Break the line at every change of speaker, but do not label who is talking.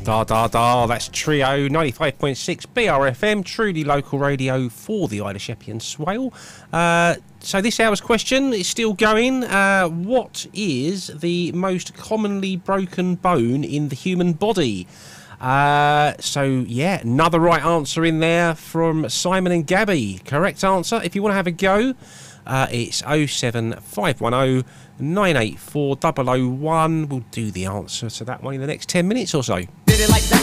Da da da, that's Trio 95.6 BRFM, truly local radio for the Isle of Sheppey and Swale. So this hour's question is still going. What is the most commonly broken bone in the human body? So yeah, another right answer in there from Simon and Gabby. Correct answer, if you want to have a go, it's 07510 984 001. We'll do the answer to that one in the next 10 minutes or so.
Did it like that?